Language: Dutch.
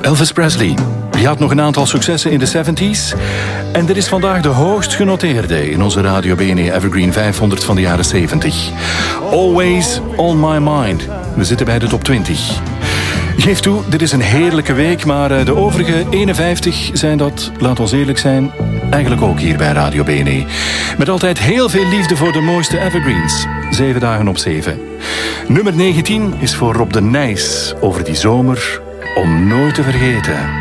Elvis Presley. Die had nog een aantal successen in de 70s. En dit is vandaag de hoogst genoteerde in onze Radio BNE Evergreen 500 van de jaren 70. Always on my mind. We zitten bij de top 20. Geef toe, dit is een heerlijke week, maar de overige 51 zijn dat, laat ons eerlijk zijn, eigenlijk ook hier bij Radio BNE. Met altijd heel veel liefde voor de mooiste evergreens. 7 dagen op 7. Nummer 19 is voor Rob de Nijs over die zomer om nooit te vergeten.